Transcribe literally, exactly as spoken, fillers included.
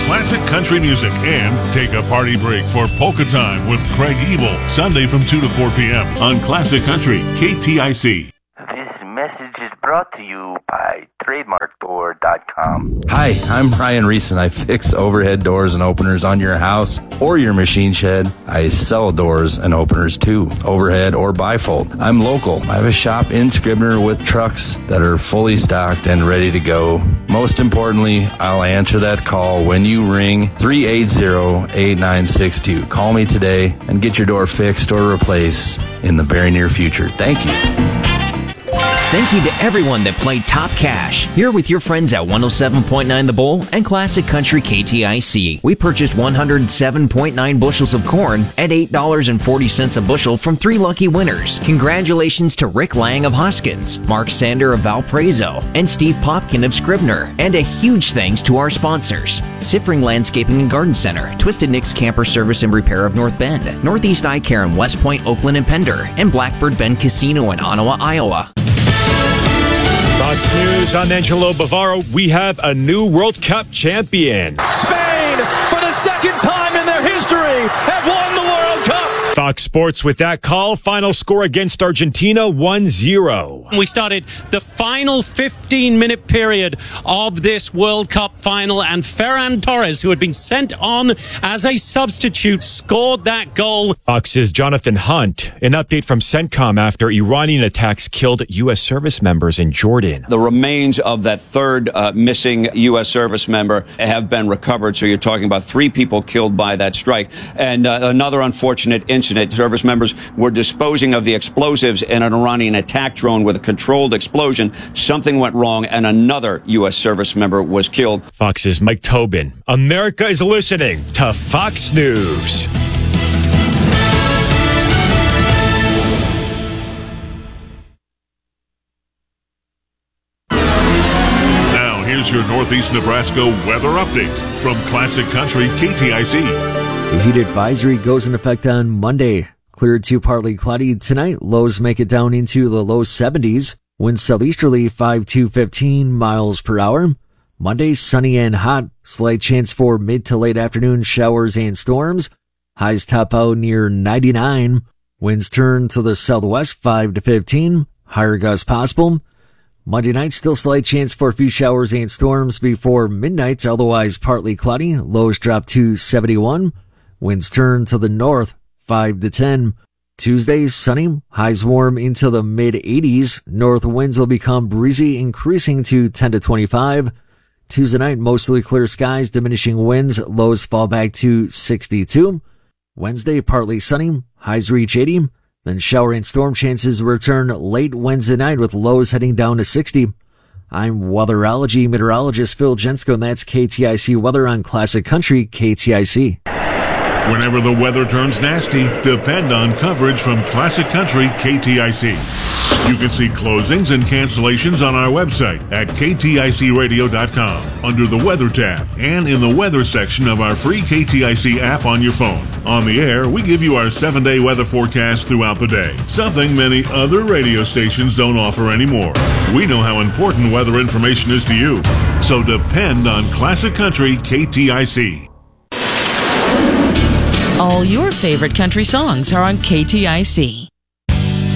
classic country music and take a party break for Polka Time with Craig Ebel, Sunday from two to four p.m. on Classic Country, K T I C. This message is brought to you by trademark door dot com. Hi, I'm Ryan Reese, and I fix overhead doors and openers on your house or your machine shed. I sell doors and openers too, overhead or bifold. I'm local. I have a shop in Scribner with trucks that are fully stocked and ready to go. Most importantly, I'll answer that call when you ring three eight zero, eight nine six two. Call me today and get your door fixed or replaced in the very near future. Thank you. Thank you to everyone that played Top Cash. Here with your friends at one oh seven point nine The Bull and Classic Country K T I C. We purchased one hundred seven point nine bushels of corn at eight dollars and forty cents a bushel from three lucky winners. Congratulations to Rick Lang of Hoskins, Mark Sander of Valparaiso, and Steve Popkin of Scribner. And a huge thanks to our sponsors: Siffring Landscaping and Garden Center, Twisted Nick's Camper Service and Repair of North Bend, Northeast Eye Care in West Point, Oakland, and Pender, and Blackbird Bend Casino in Ottawa, Iowa. Fox News, I'm Angelo Bavaro. We have a new World Cup champion. Spain, for the second time in their history, have won the World Cup. Fox Sports with that call. Final score against Argentina, one zero. We started the final fifteen-minute period of this World Cup final, and Ferran Torres, who had been sent on as a substitute, scored that goal. Fox's Jonathan Hunt. An update from CENTCOM after Iranian attacks killed U S service members in Jordan. The remains of that third uh, missing U S service member have been recovered. So you're talking about three people killed by that strike. And uh, another unfortunate incident. Service members were disposing of the explosives in an Iranian attack drone with a controlled explosion. Something went wrong, and another U S service member was killed. Fox's Mike Tobin. America is listening to Fox News. Now, here's your Northeast Nebraska weather update from Classic Country K T I C. The heat advisory goes in effect on Monday. Clear to partly cloudy tonight. Lows make it down into the low seventies. Winds southeasterly five to fifteen miles per hour. Monday, sunny and hot. Slight chance for mid to late afternoon showers and storms. Highs top out near ninety-nine. Winds turn to the southwest five to fifteen. Higher gusts possible. Monday night, still slight chance for a few showers and storms before midnight. Otherwise partly cloudy. Lows drop to seventy-one. Winds turn to the north, five to ten. Tuesday, sunny, highs warm into the mid-eighties. North winds will become breezy, increasing to ten to twenty-five. Tuesday night, mostly clear skies, diminishing winds, lows fall back to sixty-two. Wednesday, partly sunny, highs reach eighty. Then shower and storm chances return late Wednesday night with lows heading down to sixty. I'm weatherology meteorologist Phil Jensko, and that's K T I C weather on Classic Country K T I C. Whenever the weather turns nasty, depend on coverage from Classic Country K T I C. You can see closings and cancellations on our website at K T I C radio dot com under the Weather tab and in the Weather section of our free K T I C app on your phone. On the air, we give you our seven-day weather forecast throughout the day, something many other radio stations don't offer anymore. We know how important weather information is to you, so depend on Classic Country K T I C. All your favorite country songs are on K T I C.